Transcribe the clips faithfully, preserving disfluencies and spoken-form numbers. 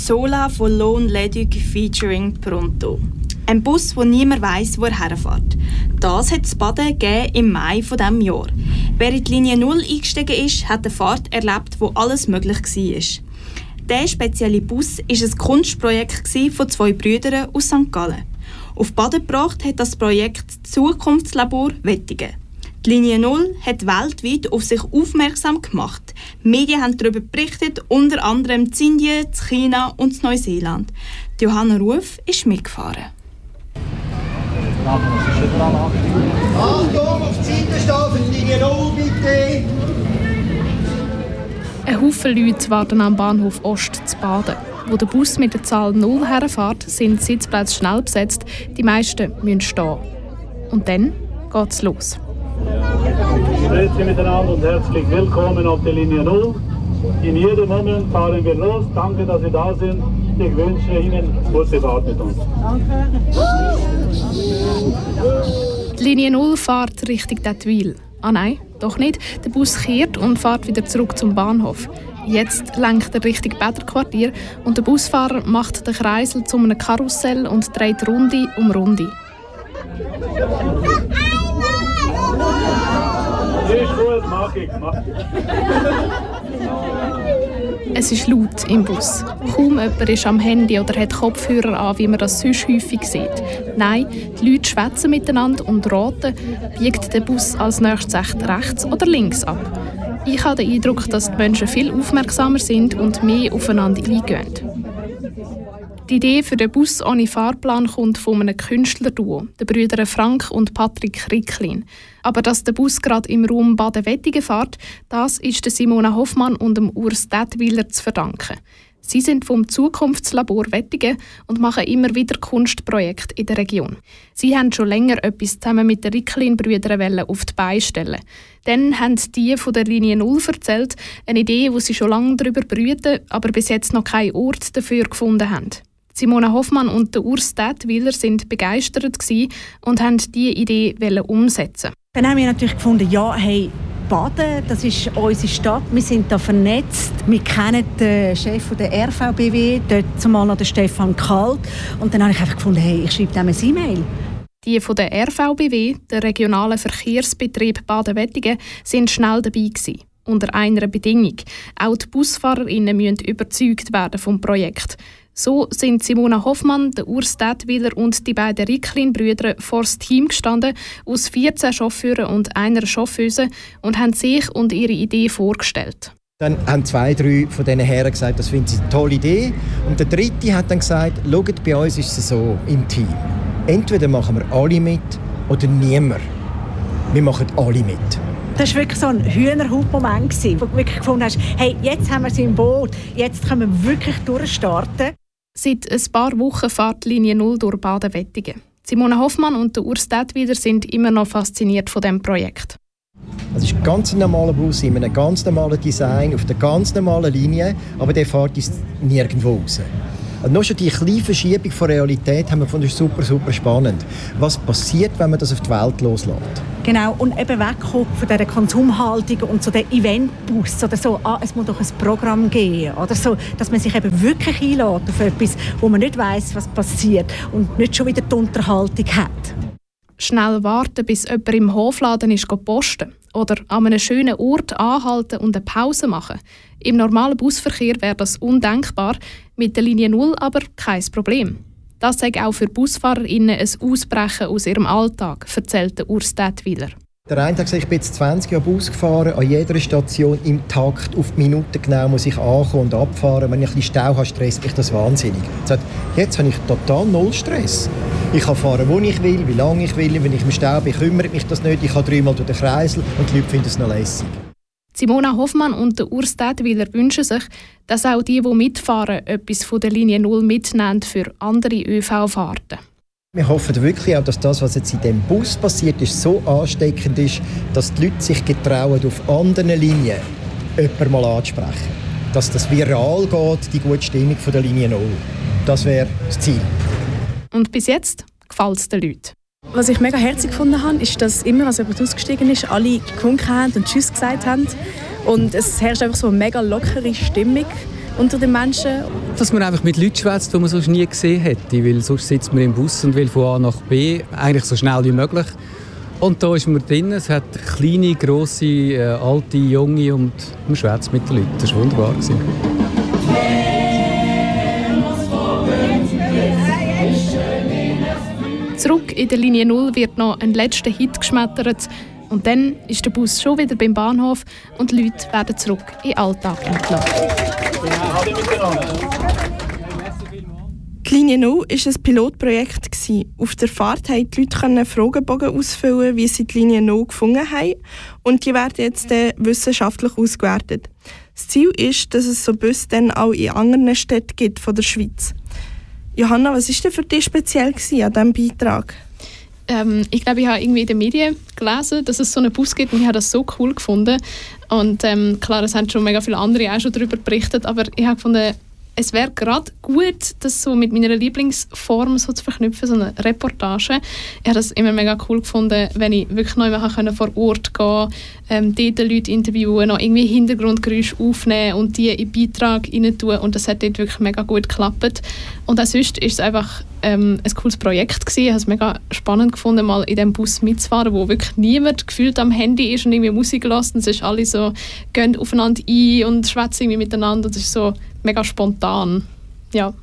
Sola von Lone Leduc featuring Pronto. Ein Bus, wo niemand weiss, wo er herfährt. Das hat es Baden gegeben im Mai von diesem Jahr. Wer in die Linie null eingestiegen ist, hat eine Fahrt erlebt, wo alles möglich war. Dieser spezielle Bus war ein Kunstprojekt von zwei Brüdern aus Sankt Gallen. Auf Baden gebracht hat das Projekt Zukunftslabor Wettigen. Die Linie null hat weltweit auf sich aufmerksam gemacht. Medien haben darüber berichtet, unter anderem in Indien, in China und in Neuseeland. Die Johanna Ruf ist mitgefahren. Achtung, auf die Seite stehen, Linie null bitte! Ein Haufen Leute warten am Bahnhof Ost zu Baden. Wo der Bus mit der Zahl null herfährt, sind die Sitzplätze schnell besetzt, die meisten müssen stehen. Und dann geht's los. Grüezi miteinander und herzlich willkommen auf der Linie null. In jedem Moment fahren wir los. Danke, dass Sie da sind. Ich wünsche Ihnen gute Fahrt mit uns. Danke. Die Linie null fährt Richtung Dettwil. Ah nein, doch nicht. Der Bus kehrt und fährt wieder zurück zum Bahnhof. Jetzt lenkt er Richtung Bäderquartier und der Busfahrer macht den Kreisel zu einem Karussell und dreht Runde um Runde. Ist gut, mach ich, mach ich. Es ist laut im Bus. Kaum jemand ist am Handy oder hat Kopfhörer an, wie man das sonst häufig sieht. Nein, die Leute schwätzen miteinander und raten, biegt der Bus als nächstes echt rechts oder links ab. Ich habe den Eindruck, dass die Menschen viel aufmerksamer sind und mehr aufeinander eingehen. Die Idee für den Bus ohne Fahrplan kommt von einem Künstlerduo, den Brüdern Frank und Patrick Ricklin. Aber dass der Bus gerade im Raum Baden-Wettigen fährt, das ist der Simona Hoffmann und dem Urs Dettwiler zu verdanken. Sie sind vom Zukunftslabor Wettigen und machen immer wieder Kunstprojekte in der Region. Sie haben schon länger etwas zusammen mit den Ricklin-Brüdern auf die Beine stellen. Dann haben die von der Linie null erzählt, eine Idee, wo sie schon lange darüber brüten, aber bis jetzt noch keinen Ort dafür gefunden haben. Simona Hoffmann und der Urs Dettwiler sind begeistert und wollten diese Idee umsetzen. Dann haben wir natürlich gefunden, ja, hey, Baden, das ist unsere Stadt, wir sind da vernetzt. Wir kennen den Chef der R V B W, dort zumal noch den Stefan Kalt. Und dann habe ich einfach gefunden, hey, ich schreibe dem ein E-Mail. Die von der R V B W, der regionale Verkehrsbetrieb Baden-Wettigen, sind schnell dabei gewesen. Unter einer Bedingung. Auch die BusfahrerInnen müssen überzeugt werden vom Projekt. So sind Simona Hoffmann, der Urs Dettwiler und die beiden Ricklin-Brüder vor das Team gestanden, aus vierzehn Chauffeuren und einer Chauffeuse, und haben sich und ihre Idee vorgestellt. Dann haben zwei, drei von diesen Herren gesagt, das finden sie eine tolle Idee. Und der dritte hat dann gesagt, schaut, bei uns ist es so im Team. Entweder machen wir alle mit oder niemand. Wir machen alle mit. Das war wirklich so ein Hühnerhaut-Moment, wo du wirklich gefunden hast, hey, jetzt haben wir sie im Boot, jetzt können wir wirklich durchstarten. Seit ein paar Wochen fährt die Linie null durch Baden-Wettigen. Simona Hoffmann und der Urs Dettwiler sind immer noch fasziniert von diesem Projekt. Es ist ein ganz normaler Bus in einem ganz normalen Design, auf einer ganz normalen Linie, aber der fährt uns nirgendwo raus. Also nur schon die kleine Verschiebung von Realität haben wir gefunden, ist super, super spannend. Was passiert, wenn man das auf die Welt loslässt? Genau, und eben wegkommen von dieser Konsumhaltung und so den Eventbus oder so, ah, es muss doch ein Programm geben oder so, dass man sich eben wirklich einlädt auf etwas, wo man nicht weiss, was passiert und nicht schon wieder die Unterhaltung hat. Schnell warten, bis jemand im Hofladen ist posten oder an einem schönen Ort anhalten und eine Pause machen. Im normalen Busverkehr wäre das undenkbar, mit der Linie null aber kein Problem. Das sei auch für BusfahrerInnen ein Ausbrechen aus ihrem Alltag, erzählt der Urs Dettwiler. Der eine hat gesagt, ich bin jetzt zwanzig Jahre Bus gefahren, an jeder Station im Takt, auf die Minute genau muss ich ankommen und abfahren. Wenn ich ein bisschen Stau habe, stresst mich das wahnsinnig. Sagt, jetzt habe ich total null Stress. Ich kann fahren, wo ich will, wie lange ich will. Wenn ich im Stau bin, kümmert mich das nicht. Ich kann dreimal durch den Kreisel und die Leute finden es noch lässig. Simona Hoffmann und der Urs Dettwiler wünschen sich, dass auch die, die mitfahren, etwas von der Linie null mitnehmen für andere ÖV-Fahrten. Wir hoffen wirklich auch, dass das, was jetzt in diesem Bus passiert ist, so ansteckend ist, dass die Leute sich getrauen, auf anderen Linien jemanden mal anzusprechen. Dass das viral geht, die gute Stimmung von der Linie null. Das wäre das Ziel. Und bis jetzt gefällt es den Leuten. Was ich mega herzig gefunden habe, ist, dass immer, als jemand ausgestiegen ist, alle gewunken haben und Tschüss gesagt haben. Und es herrscht einfach so eine mega lockere Stimmung. unter den Menschen. Dass man einfach mit Leuten schwätzt, die man sonst nie gesehen hätte, weil sonst sitzt man im Bus und will von A nach B, eigentlich so schnell wie möglich. Und da ist man drin, es hat kleine, grosse, äh, alte, junge und man schwätzt mit den Leuten. Das war wunderbar. Zurück in der Linie null wird noch ein letzter Hit geschmettert. Und dann ist der Bus schon wieder beim Bahnhof und die Leute werden zurück in den Alltag entlassen. Die Linie null war ein Pilotprojekt. Auf der Fahrt konnten die Leute Fragebogen ausfüllen, wie sie die Linie null gefunden haben. Und die werden jetzt wissenschaftlich ausgewertet. Das Ziel ist, dass es so Busse dann auch in anderen Städten gibt von der Schweiz. Johanna, was war denn für dich speziell an diesem Beitrag? Ähm, ich glaube, ich habe irgendwie in den Medien gelesen, dass es so einen Bus gibt und ich habe das so cool gefunden. Und ähm, klar, es haben schon mega viele andere auch schon darüber berichtet, aber ich habe gefunden, es wäre gerade gut, das so mit meiner Lieblingsform so zu verknüpfen, so eine Reportage. Ich habe das immer mega cool gefunden, wenn ich wirklich noch einmal vor Ort gehen konnte, ähm, dort die Leute interviewen, noch irgendwie Hintergrundgeräusche aufnehmen und die in den Beitrag rein tun. Und das hat dort wirklich mega gut geklappt. Und auch sonst ist es einfach ähm, ein cooles Projekt gewesen. Ich habe es mega spannend gefunden, mal in diesem Bus mitzufahren, wo wirklich niemand gefühlt am Handy ist und irgendwie Musik lässt. Es ist alle so, gehen aufeinander ein und schwätzen irgendwie miteinander. Das ist so mega spontan. Ja.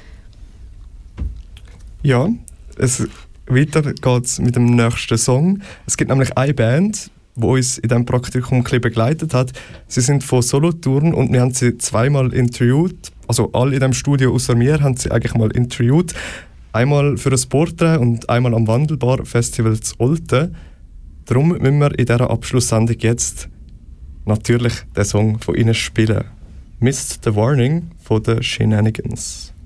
Ja, es, weiter geht es mit dem nächsten Song. Es gibt nämlich eine Band, die uns in diesem Praktikum ein bisschen begleitet hat. Sie sind von Solothurn und wir haben sie zweimal interviewt. Also alle in diesem Studio außer mir haben sie eigentlich mal interviewt. Einmal für ein Porträt und einmal am Wandelbar Festival zu Olten. Darum müssen wir in dieser Abschlusssendung jetzt natürlich den Song von ihnen spielen. Missed the Warning von den Shenanigans.